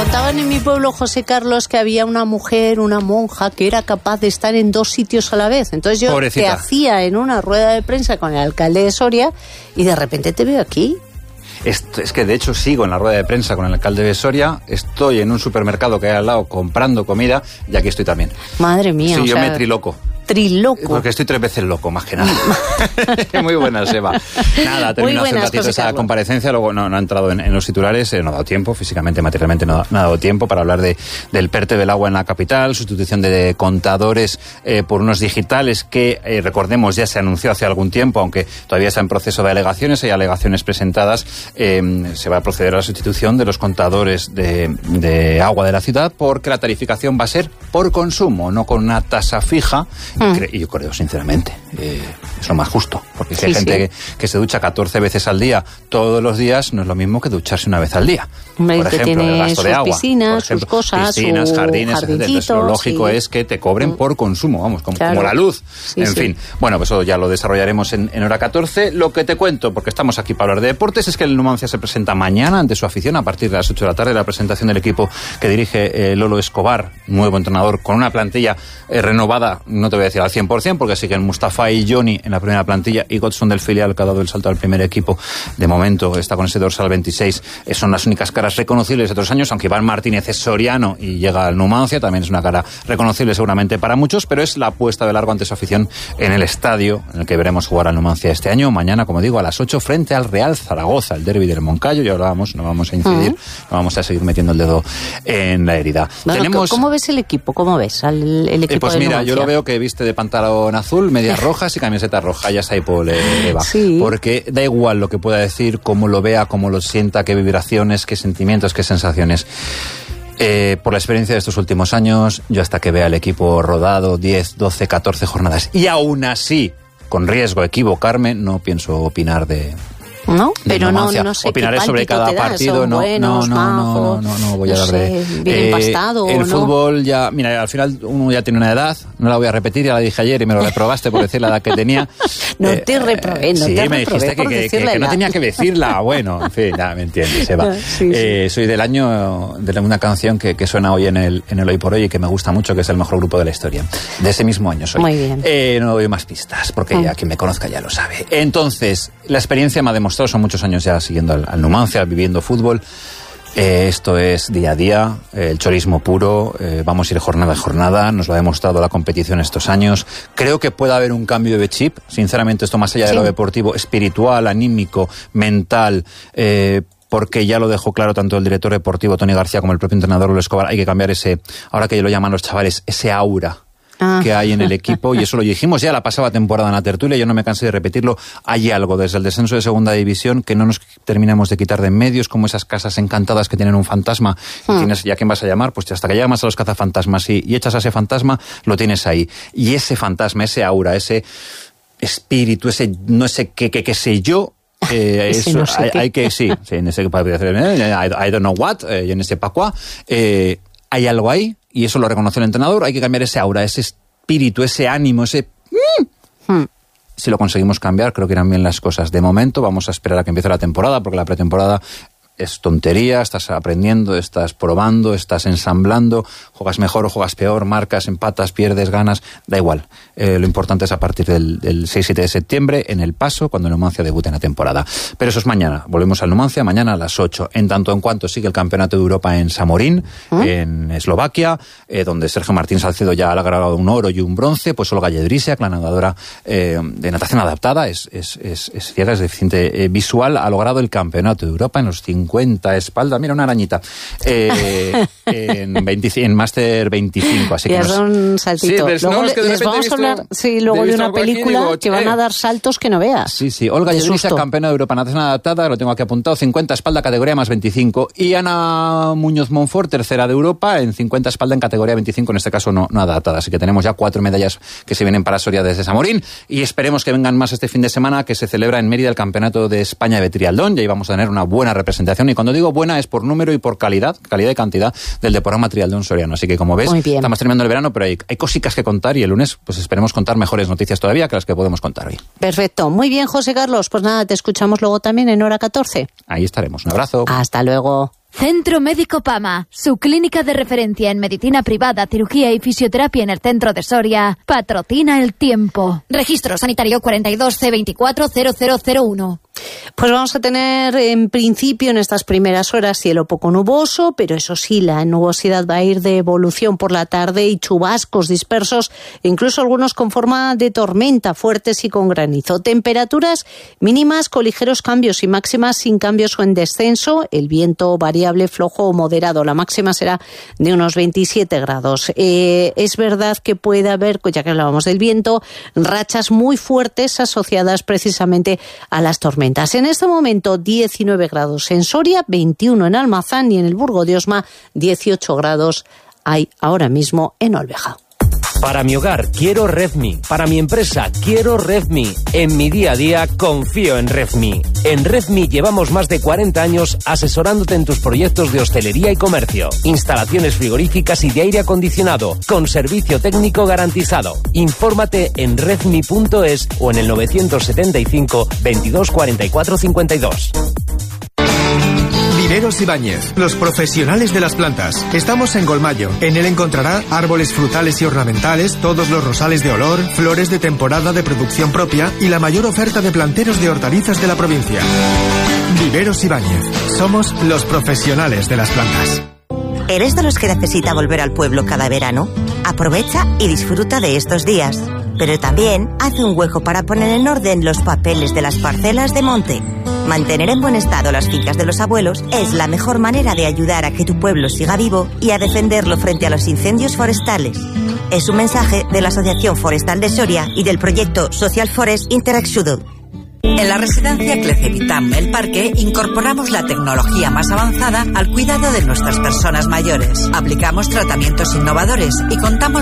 contaban en mi pueblo, José Carlos, que había una mujer, una monja, que era capaz de estar en 2 sitios a la vez. Entonces yo te hacía en una rueda de prensa con el alcalde de Soria y de repente te veo aquí. Es que de hecho sigo en la rueda de prensa con el alcalde de Soria, estoy en un supermercado que hay al lado comprando comida y aquí estoy también. Madre mía. Sí, yo me triloco. Triloco. Porque estoy 3 veces loco, más que nada. Muy buena, Seba. Nada, ha terminado hace un ratito esa comparecencia, luego no ha entrado en los titulares, no ha dado tiempo, físicamente, materialmente no ha dado tiempo para hablar del PERTE del agua en la capital, sustitución de contadores por unos digitales que, recordemos, ya se anunció hace algún tiempo, aunque todavía está en proceso de alegaciones, hay alegaciones presentadas, se va a proceder a la sustitución de los contadores de agua de la ciudad, porque la tarificación va a ser por consumo, no con una tasa fija. Y yo creo, sinceramente, es lo más justo. Porque si hay gente que se ducha 14 veces al día, todos los días, no es lo mismo que ducharse una vez al día. Hombre, por ejemplo, tiene el gasto sus de agua. Piscinas, sus cosas, piscinas, jardines, etc. Entonces, lo lógico es que te cobren por consumo, vamos, como la luz. En fin, bueno, pues eso ya lo desarrollaremos en hora 14. Lo que te cuento, porque estamos aquí para hablar de deportes, es que el Numancia se presenta mañana ante su afición a partir de las 8 de la tarde. La presentación del equipo que dirige Lolo Escobar, nuevo entrenador, con una plantilla renovada, no te voy a decir al 100%, porque siguen Mustafa y Johnny en la primera plantilla y Godson del filial, que ha dado el salto al primer equipo. De momento está con ese dorsal 26. Son las únicas caras reconocibles de otros años, aunque Iván Martínez es soriano y llega al Numancia, también es una cara reconocible seguramente para muchos, pero es la apuesta de largo ante su afición en el estadio en el que veremos jugar al Numancia este año. Mañana, como digo, a las 8 frente al Real Zaragoza, el derbi del Moncayo. Ya hablábamos, no vamos a incidir, no vamos a seguir metiendo el dedo en la herida. Bueno, ¿cómo ves el equipo? ¿Cómo ves el equipo pues mira, Numancia? Yo lo veo que viste de pantalón azul, medias rojas y camiseta roja. Ya está ahí por Eva. Sí. Porque da igual lo que pueda decir, cómo lo vea, cómo lo sienta, qué vibraciones, qué sentimientos, qué sensaciones. Por la experiencia de estos últimos años, yo hasta que vea el equipo rodado 10, 12, 14 jornadas y aún así, con riesgo de equivocarme, no pienso opinar de... No, pero no sé. Opinaré sobre cada partido, no voy a dar de... bien empastado, el fútbol ya, mira, al final uno ya tiene una edad, no la voy a repetir, ya la dije ayer y me lo reprobaste por decir la edad que tenía. No te reprobé, no sí, te me dijiste que no tenía que decirla, bueno, en fin, ya me entiendes, Eva. Soy del año de una canción que suena hoy en el Hoy por Hoy y que me gusta mucho, que es el mejor grupo de la historia. De ese mismo año soy. Muy bien. No doy más pistas, porque ya quien me conozca ya lo sabe. Entonces, la experiencia me ha demostrado, son muchos años ya siguiendo al Numancia, viviendo fútbol. Esto es día a día, el chorismo puro, vamos a ir jornada a jornada, nos lo ha demostrado la competición estos años. Creo que puede haber un cambio de chip, sinceramente, esto más allá de lo deportivo, espiritual, anímico, mental, porque ya lo dejó claro tanto el director deportivo Tony García como el propio entrenador Lolo Escobar. Hay que cambiar ese, ahora que lo llaman los chavales, ese aura que hay en el equipo, y eso lo dijimos ya la pasada temporada en la tertulia, yo no me cansé de repetirlo. Hay algo desde el descenso de segunda división que no nos terminamos de quitar de en medio, es como esas casas encantadas que tienen un fantasma y tienes, ¿ya quién vas a llamar? Pues hasta que llamas a los cazafantasmas y echas a ese fantasma, lo tienes ahí, y ese fantasma, ese aura, ese espíritu, ese no sé qué sé yo, eso, no sé hay que sí, en ese I don't know what, y en ese pacua, hay algo ahí. Y eso lo reconoce el entrenador, hay que cambiar ese aura, ese espíritu, ese ánimo, ese... Si lo conseguimos cambiar, creo que irán bien las cosas. De momento vamos a esperar a que empiece la temporada, porque la pretemporada es tontería, estás aprendiendo, estás probando, estás ensamblando, juegas mejor o juegas peor, marcas, empatas, pierdes, ganas, da igual. Lo importante es a partir del 6-7 de septiembre, en el Paso, cuando el Numancia debute en la temporada. Pero eso es mañana, volvemos al Numancia, mañana a las 8. En tanto en cuanto sigue el Campeonato de Europa en Samorín, en Eslovaquia, donde Sergio Martín Salcedo ya ha logrado un oro y un bronce, pues Olga Jedrzejczyk, la nadadora de natación adaptada, es ciega, es deficiente visual, ha logrado el Campeonato de Europa en los 50 espalda, mira una arañita, en Máster 25, así que es un saltito. Sí, luego les vamos a hablar luego de una película que van a dar saltos que no veas. Sí, Olga Jedrzejczyk, campeona de Europa natación adaptada, lo tengo aquí apuntado, 50 espalda, categoría más 25, y Ana Muñoz Monfort, tercera de Europa, en 50 espalda en categoría 25, en este caso no adaptada, así que tenemos ya 4 medallas que se vienen para Soria desde Samorín, y esperemos que vengan más este fin de semana, que se celebra en Mérida el Campeonato de España de Triatlón, y ahí vamos a tener una buena representación, y cuando digo buena es por número y por calidad y cantidad del Deporama Triatlón soriano. Así que como ves, estamos terminando el verano, pero hay cositas que contar, y el lunes pues esperemos contar mejores noticias todavía que las que podemos contar hoy. Perfecto, muy bien, José Carlos, pues nada, te escuchamos luego también en hora 14. Ahí estaremos, un abrazo. Hasta luego. Centro Médico Pama, su clínica de referencia en medicina privada, cirugía y fisioterapia en el centro de Soria, patrocina el tiempo. Registro sanitario 42C240001. Pues vamos a tener en principio en estas primeras horas cielo poco nuboso, pero eso sí, la nubosidad va a ir de evolución por la tarde y chubascos dispersos, incluso algunos con forma de tormenta, fuertes y con granizo. Temperaturas mínimas con ligeros cambios y máximas sin cambios o en descenso. El viento variable, flojo o moderado. La máxima será de unos 27 grados. Es verdad que puede haber, ya que hablábamos del viento, rachas muy fuertes asociadas precisamente a las tormentas. En este momento 19 grados en Soria, 21 en Almazán y en el Burgo de Osma 18 grados hay ahora mismo en Olveja. Para mi hogar quiero RedMe, para mi empresa quiero RedMe, en mi día a día confío en RedMe. En RedMe llevamos más de 40 años asesorándote en tus proyectos de hostelería y comercio, instalaciones frigoríficas y de aire acondicionado, con servicio técnico garantizado. Infórmate en redme.es o en el 975 22 44 52. Viveros Ibáñez, los profesionales de las plantas. Estamos en Golmayo. En él encontrará árboles frutales y ornamentales, todos los rosales de olor, flores de temporada de producción propia y la mayor oferta de planteros de hortalizas de la provincia. Viveros Ibáñez. Somos los profesionales de las plantas. ¿Eres de los que necesita volver al pueblo cada verano? Aprovecha y disfruta de estos días. Pero también hace un hueco para poner en orden los papeles de las parcelas de monte. Mantener en buen estado las fincas de los abuelos es la mejor manera de ayudar a que tu pueblo siga vivo y a defenderlo frente a los incendios forestales. Es un mensaje de la Asociación Forestal de Soria y del proyecto Social Forest Interact. En la residencia Clecevitam El Parque incorporamos la tecnología más avanzada al cuidado de nuestras personas mayores. Aplicamos tratamientos innovadores y contamos